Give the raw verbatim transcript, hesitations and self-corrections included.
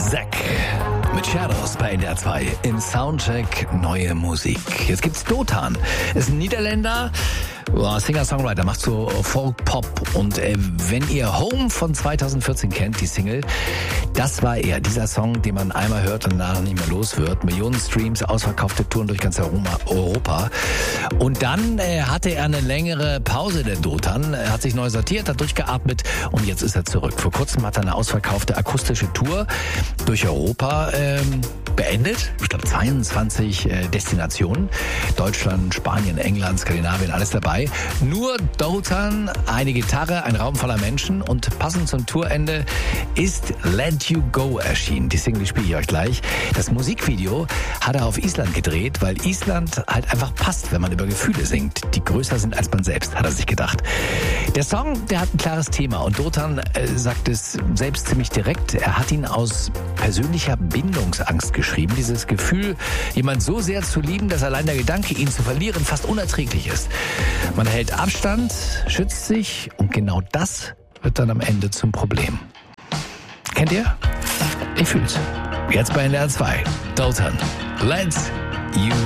Zack mit Shadows bei N D R zwei im Soundcheck Neue Musik. Jetzt gibt's Dotan. Ist ein Niederländer, Singer-Songwriter, macht so Folk-Pop. Und äh, wenn ihr Home von zweitausendvierzehn kennt, die Single, das war er. Dieser Song, den man einmal hört und danach nicht mehr los wird. Millionen Streams, ausverkaufte Touren durch ganz Europa. Und dann äh, hatte er eine längere Pause, der Dotan. Er hat sich neu sortiert, hat durchgeatmet und jetzt ist er zurück. Vor kurzem hat er eine ausverkaufte akustische Tour durch Europa ähm, beendet. Ich glaube zweiundzwanzig äh, Destinationen. Deutschland, Spanien, England, Skandinavien, alles dabei. Nur Dotan, eine Gitarre, ein Raum voller Menschen und passend zum Tourende ist Let You Go erschienen. Die Single spiele ich euch gleich. Das Musikvideo hat er auf Island gedreht, weil Island halt einfach passt, wenn man über Gefühle singt, die größer sind als man selbst, hat er sich gedacht. Der Song, der hat ein klares Thema und Dotan äh, sagt es selbst ziemlich direkt. Er hat ihn aus persönlicher Bindungsangst geschrieben. Dieses Gefühl, jemand so sehr zu lieben, dass allein der Gedanke, ihn zu verlieren, fast unerträglich ist. Man hält Abstand, schützt sich und genau das wird dann am Ende zum Problem. Kennt ihr? Ich fühl's. Jetzt bei N D R zwei. Dotan. Let's You